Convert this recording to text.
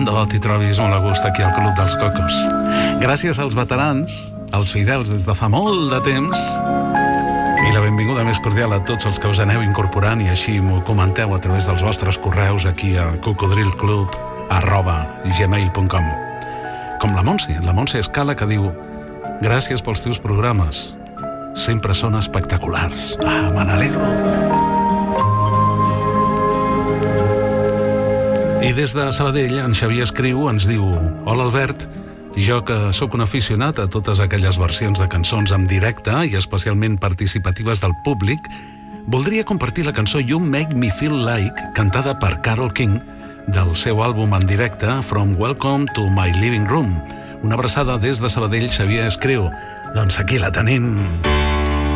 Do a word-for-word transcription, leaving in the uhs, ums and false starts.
do t'hi trobis molt a gust aquí al Club dels Cocos. Gràcies als veterans, als fidels des de fa molt de temps, i la benvinguda més cordial a tots els que us aneu incorporant i així m'ho comenteu a través dels vostres correus aquí a cocodrilclub arroba gmail punt com. Com la Montse, la Montse Escala, que diu: gràcies pels teus programes, sempre són espectaculars. Ah, me n'alegro. I des de Sabadell, en Xavier escriu, ens diu: hola Albert, jo que sóc un aficionat a totes aquelles versions de cançons en directe i especialment participatives del públic, voldria compartir la cançó You Make Me Feel Like, cantada per Carole King, del seu àlbum en directe From Welcome to My Living Room. Una abraçada des de Sabadell, Xavier escriu. Doncs aquí la tenim.